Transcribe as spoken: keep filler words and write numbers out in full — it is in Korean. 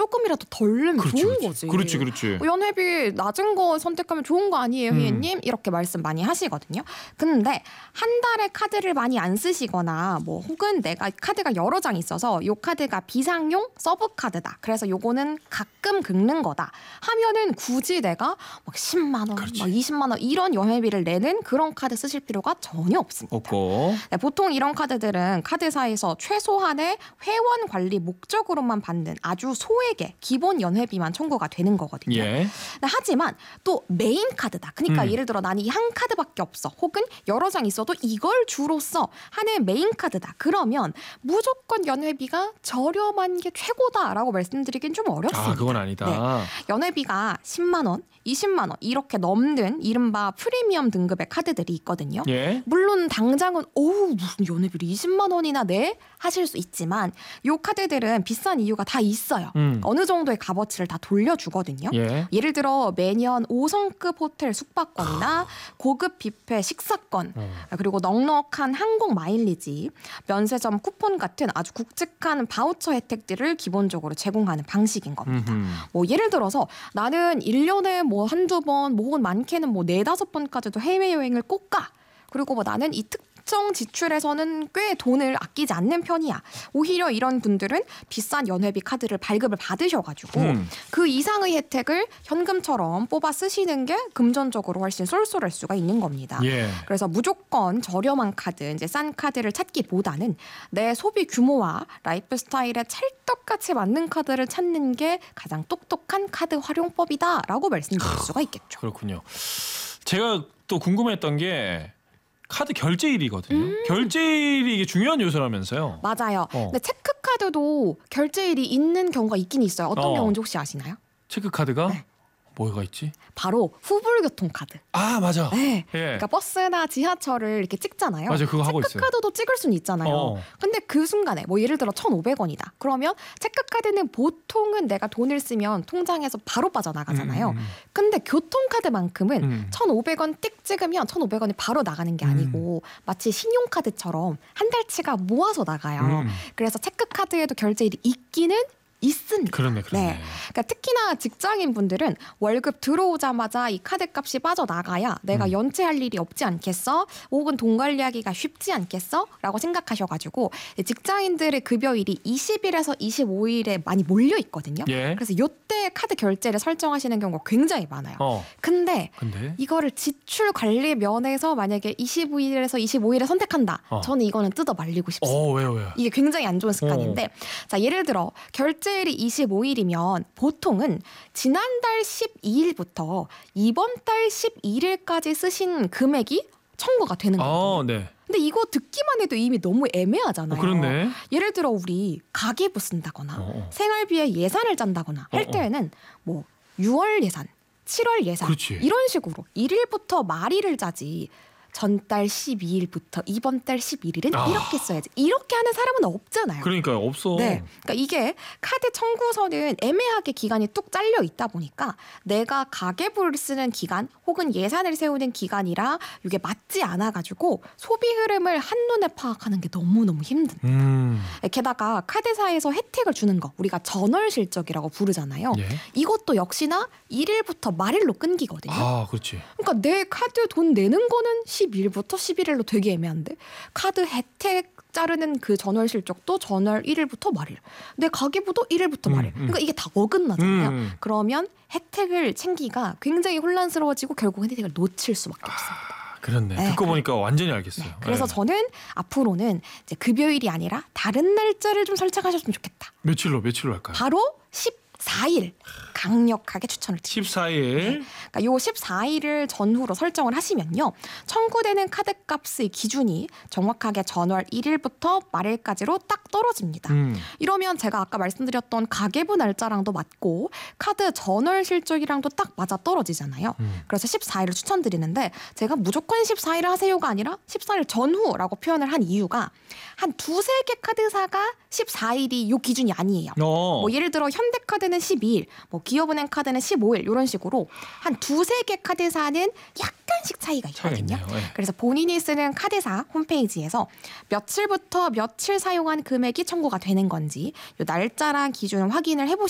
조금이라도 덜 내면 그렇지, 좋은 그렇지. 거지. 그렇지, 그렇지. 어, 연회비 낮은 거 선택하면 좋은 거 아니에요, 음. 희애님? 이렇게 말씀 많이 하시거든요. 근데 한 달에 카드를 많이 안 쓰시거나 뭐 혹은 내가 카드가 여러 장 있어서 요 카드가 비상용 서브 카드다. 그래서 요거는 가끔 긁는 거다. 하면은 굳이 내가 막 십만 원, 그렇지. 막 이십만 원 이런 연회비를 내는 그런 카드 쓰실 필요가 전혀 없습니다. 없고. 네, 보통 이런 카드들은 카드사에서 최소한의 회원 관리 목적으로만 받는 아주 소액의 기본 연회비만 청구가 되는 거거든요. 예. 네, 하지만 또 메인 카드다. 그러니까 음. 예를 들어 나는 이 한 카드밖에 없어. 혹은 여러 장 있어도 이걸 주로 써 하는 메인 카드다. 그러면 무조건 연회비가 저렴한 게 최고다라고 말씀드리긴 좀 어렵습니다. 아, 그건 아니다. 네. 연회비가 십만 원, 이십만 원 이렇게 넘는 이른바 프리미엄 등급의 카드들이 있거든요. 예. 물론 당장은 어우 무슨 연회비를 이십만 원이나 내? 하실 수 있지만 요 카드들은 비싼 이유가 다 있어요. 음. 어느 정도의 값어치를 다 돌려주거든요. 예. 예를 들어 매년 오 성급 호텔 숙박권이나 고급 뷔페 식사권 어. 그리고 넉넉한 항공 마일리지, 면세점 쿠폰 같은 아주 굵직한 바우처 혜택들을 기본적으로 제공하는 방식인 겁니다. 음흠. 뭐 예를 들어서 나는 일 년에 뭐 한두 번, 뭐 혹은 많게는 뭐 네다섯 번까지도 해외여행을 꼭 가. 그리고 뭐 나는 이 특정 지출에서는 꽤 돈을 아끼지 않는 편이야. 오히려 이런 분들은 비싼 연회비 카드를 발급을 받으셔가지고 음. 그 이상의 혜택을 현금처럼 뽑아 쓰시는 게 금전적으로 훨씬 쏠쏠할 수가 있는 겁니다. 예. 그래서 무조건 저렴한 카드, 이제 싼 카드를 찾기보다는 내 소비 규모와 라이프 스타일에 찰떡같이 맞는 카드를 찾는 게 가장 똑똑한 카드 활용법이다라고 말씀드릴 수가 있겠죠. 그렇군요. 제가 또 궁금했던 게 카드 결제일이거든요. 음. 결제일이 이게 중요한 요소라면서요. 맞아요. 어. 근데 체크카드도 결제일이 있는 경우가 있긴 있어요. 어떤 어. 경우인지 혹시 아시나요? 체크카드가 네. 뭐가 있지? 바로 후불교통카드. 아, 맞아. 네. 예. 그러니까 버스나 지하철을 이렇게 찍잖아요. 맞아, 그거 하고 있어요. 체크카드도 찍을 수는 있잖아요. 어. 근데 그 순간에 뭐 예를 들어 천오백 원이다. 그러면 체크카드는 보통은 내가 돈을 쓰면 통장에서 바로 빠져나가잖아요. 음, 음, 근데 교통카드만큼은 음. 천오백 원 띡 찍으면 천오백 원이 바로 나가는 게 아니고 마치 신용카드처럼 한 달치가 모아서 나가요. 음. 그래서 체크카드에도 결제일이 있기는 있습니다. 그렇네, 그렇네. 네. 그러니까 특히나 직장인 분들은 월급 들어오자마자 이 카드값이 빠져나가야 내가 음. 연체할 일이 없지 않겠어? 혹은 돈 관리하기가 쉽지 않겠어? 라고 생각하셔가지고 직장인들의 급여일이 이십 일에서 이십오 일에 많이 몰려 있거든요. 예. 그래서 요때 카드 결제를 설정하시는 경우가 굉장히 많아요. 어. 근데 근데 이거를 지출 관리 면에서 만약에 이십오 일에서 이십오 일에 선택한다. 어. 저는 이거는 뜯어 말리고 싶습니다. 어, 왜요, 왜요? 이게 굉장히 안 좋은 습관인데 자 예를 들어 결제일이 이십오 일이면 보통은 지난달 십이 일부터 이번 달 십일 일까지 쓰신 금액이 청구가 되는 거예요. 어, 네. 근데 이거 듣기만 해도 이미 너무 애매하잖아요. 어, 그렇네. 예를 들어 우리 가계부 쓴다거나 어, 어. 생활비에 예산을 짠다거나 할 어, 어. 때에는 뭐 유월 예산, 칠월 예산 그렇지. 이런 식으로 일 일부터 말일을 짜지 전달 십이 일부터 이번 달 십일 일은 아. 이렇게 써야지. 이렇게 하는 사람은 없잖아요. 그러니까 없어. 네, 그러니까 이게 카드 청구서는 애매하게 기간이 뚝 잘려 있다 보니까 내가 가계부를 쓰는 기간 혹은 예산을 세우는 기간이라 이게 맞지 않아가지고 소비 흐름을 한눈에 파악하는 게 너무너무 힘든. 음. 게다가 카드사에서 혜택을 주는 거 우리가 전월 실적이라고 부르잖아요. 예. 이것도 역시나 일 일부터 말일로 끊기거든요. 아, 그렇지. 그러니까 내 카드 돈 내는 거는 십일 일부터 십일 일로 되게 애매한데 카드 혜택 자르는 그 전월 실적도 전월 일 일부터 말일. 내 가계부도 일 일부터 음, 말일. 음. 그러니까 이게 다 어긋나잖아요. 음. 그러면 혜택을 챙기가 굉장히 혼란스러워지고 결국 혜택을 놓칠 수밖에 없습니다. 아, 그렇네. 네, 듣고 그래. 보니까 완전히 알겠어요. 네, 그래서 네. 저는 앞으로는 이제 급여일이 아니라 다른 날짜를 좀 설정하셨으면 좋겠다. 며칠로 며칠로 할까요? 바로 십사 일 강력하게 추천을 드립니다. 십사 일. 그러니까 요 십사 일을 전후로 설정을 하시면요. 청구되는 카드값의 기준이 정확하게 전월 일 일부터 말일까지로 딱 떨어집니다. 음. 이러면 제가 아까 말씀드렸던 가계부 날짜랑도 맞고 카드 전월 실적이랑도 딱 맞아 떨어지잖아요. 음. 그래서 십사 일을 추천드리는데 제가 무조건 십사 일을 하세요가 아니라 십사 일 전후라고 표현을 한 이유가 한 두세 개 카드사가 십사 일이 요 기준이 아니에요. 어. 뭐 예를 들어 현대카드는 십이 일, 뭐 기업은행 카드는 십오 일 이런 식으로 한 두세 개 카드사는 약간씩 차이가 차이가 있거든요. 있네요. 네. 그래서 본인이 쓰는 카드사 홈페이지에서 며칠부터 며칠 사용한 금액이 청구가 되는 건지 요 날짜랑 기준을 확인을 해보시면